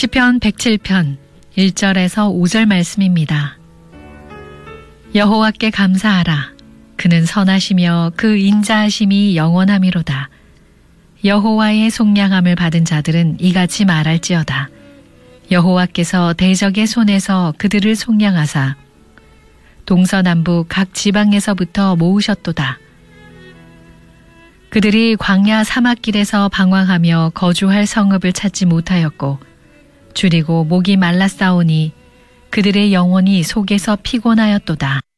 시편 107편 1절에서 5절 말씀입니다. 여호와께 감사하라. 그는 선하시며 그 인자하심이 영원함이로다. 여호와의 속량함을 받은 자들은 이같이 말할지어다. 여호와께서 대적의 손에서 그들을 속량하사 동서남북 각 지방에서부터 모으셨도다. 그들이 광야 사막길에서 방황하며 거주할 성읍을 찾지 못하였고 줄이고 목이 말랐사오니 그들의 영혼이 속에서 피곤하였도다.